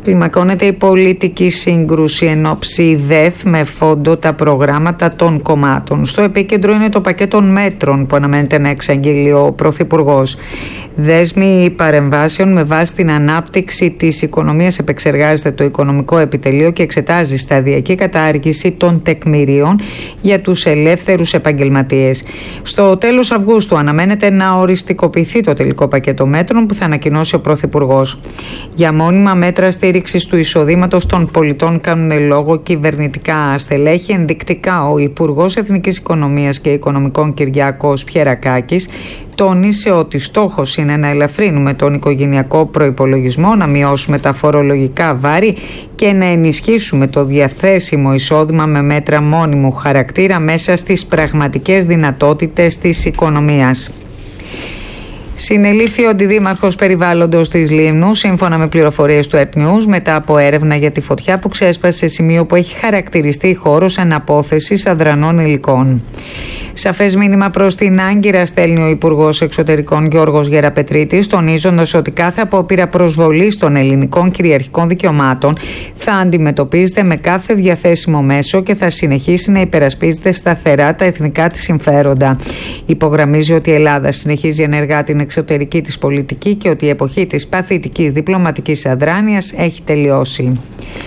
Κλιμακώνεται η πολιτική σύγκρουση εν ώψη ΔΕΘ με φόντο τα προγράμματα των κομμάτων. Στο επίκεντρο είναι το πακέτο μέτρων που αναμένεται να εξαγγείλει ο Πρωθυπουργός. Δέσμη παρεμβάσεων με βάση την ανάπτυξη της οικονομίας επεξεργάζεται το Οικονομικό Επιτελείο και εξετάζει σταδιακή κατάργηση των τεκμηρίων για τους ελεύθερους επαγγελματίες. Στο τέλος Αυγούστου αναμένεται να οριστικοποιηθεί το τελικό πακέτο μέτρων που θα ανακοινώσει ο Πρωθυπουργός. Για μόνιμα μέτρα στήριξης του εισοδήματος των πολιτών κάνουν λόγο κυβερνητικά στελέχη. Ενδεικτικά, ο Υπουργός Εθνικής Οικονομίας και Οικονομικών Κυριάκος Πιερακάκης τόνισε ότι στόχος είναι να ελαφρύνουμε τον οικογενειακό προϋπολογισμό, να μειώσουμε τα φορολογικά βάρη και να ενισχύσουμε το διαθέσιμο εισόδημα με μέτρα μόνιμου χαρακτήρα μέσα στις πραγματικές δυνατότητες της οικονομίας. Συνελήφθη ο αντιδήμαρχος περιβάλλοντος της Λίμνου, σύμφωνα με πληροφορίες του Earth News, μετά από έρευνα για τη φωτιά που ξέσπασε σε σημείο που έχει χαρακτηριστεί χώρος αναπόθεσης αδρανών υλικών. Σαφές μήνυμα προς την Άγκυρα στέλνει ο Υπουργός Εξωτερικών Γιώργος Γεραπετρίτης, τονίζοντας ότι κάθε απόπειρα προσβολής των ελληνικών κυριαρχικών δικαιωμάτων θα αντιμετωπίζεται με κάθε διαθέσιμο μέσο και θα συνεχίσει να υπερασπίζεται σταθερά τα εθνικά της συμφέροντα. Υπογραμμίζει ότι η Ελλάδα συνεχίζει ενεργά την εξωτερική της πολιτική και ότι η εποχή της παθητικής διπλωματικής αδράνειας έχει τελειώσει.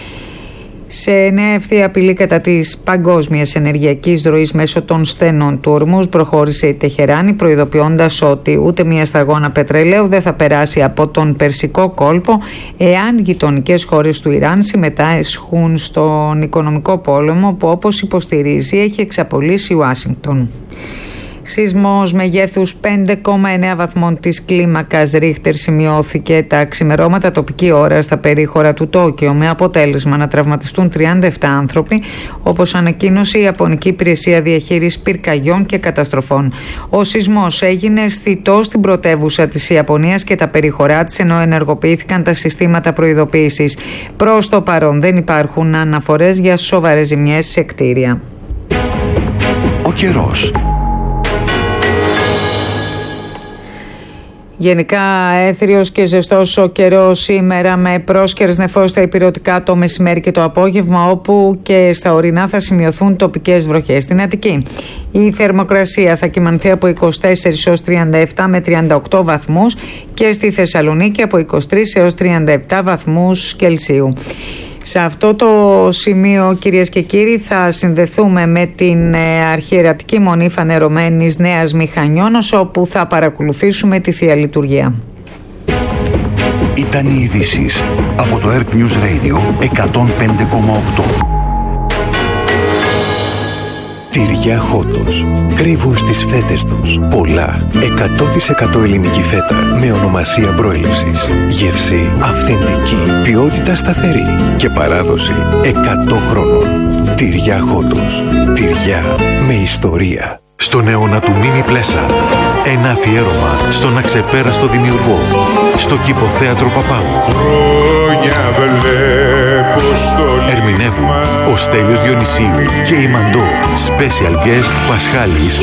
Σε νέα ευθεία απειλή κατά της παγκόσμιας ενεργειακής ροής μέσω των στενών του Ορμούζ προχώρησε η Τεχεράνη, προειδοποιώντας ότι ούτε μία σταγόνα πετρελαίου δεν θα περάσει από τον Περσικό κόλπο εάν γειτονικές χώρες του Ιράν συμμετάσχουν στον οικονομικό πόλεμο που, όπως υποστηρίζει, έχει εξαπολύσει η Ουάσιγκτον. Σεισμός μεγέθους 5,9 βαθμών της κλίμακας Ρίχτερ σημειώθηκε τα ξημερώματα τοπική ώρα στα περίχωρα του Τόκιο, με αποτέλεσμα να τραυματιστούν 37 άνθρωποι, όπως ανακοίνωσε η Ιαπωνική Υπηρεσία Διαχείρισης Πυρκαγιών και Καταστροφών. Ο σεισμός έγινε αισθητός στην πρωτεύουσα της Ιαπωνίας και τα περίχωρά της, ενώ ενεργοποιήθηκαν τα συστήματα προειδοποίησης. Προς το παρόν δεν υπάρχουν αναφορές για σοβαρές ζημιές σε κτίρια. Ο καιρός. Γενικά έθριος και ζεστός ο καιρός σήμερα, με πρόσκαιρες νεφώσεις στα ηπειρωτικά το μεσημέρι και το απόγευμα, όπου και στα ορεινά θα σημειωθούν τοπικές βροχές. Στην Αττική η θερμοκρασία θα κυμανθεί από 24 έως 37 με 38 βαθμούς και στη Θεσσαλονίκη από 23 έως 37 βαθμούς Κελσίου. Σε αυτό το σημείο, κυρίες και κύριοι, θα συνδεθούμε με την αρχιερατική μονή φανερωμένης Νέας Μηχανιώνος, όπου θα παρακολουθήσουμε τη Θεία Λειτουργία. Ήταν οι ειδήσεις από το Earth News Radio 105,8. Τυριά Χότος. Κρύβουν στις φέτες τους πολλά 100% ελληνική φέτα με ονομασία προέλευσης. Γεύση αυθεντική, ποιότητα σταθερή και παράδοση 100 χρόνων. Τυριά Χότος. Τυριά με ιστορία. Στον αιώνα του Μίμη Πλέσα. Ένα αφιέρωμα στον αξεπέραστο δημιουργό. Στο Κηποθέατρο Παπάγου. Ερμηνεύουν ο Στέλιος Διονυσίου και η Μαντώ. Special guest Πασχάλης.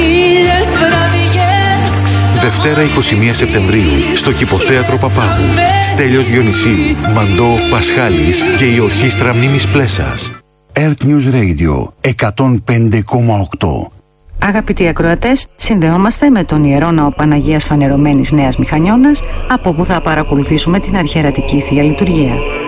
Δευτέρα 21 Σεπτεμβρίου στο Κηποθέατρο Παπάγου. Στέλιος Διονυσίου, Μαντώ, Πασχάλης και η Ορχήστρα Μίμης Πλέσας. Earth News Radio 105,8. Αγαπητοί ακροατές, συνδεόμαστε με τον Ιερό Ναό Παναγίας Φανερωμένης Νέας Μηχανιώνας, από όπου θα παρακολουθήσουμε την αρχιερατική Θεία Λειτουργία.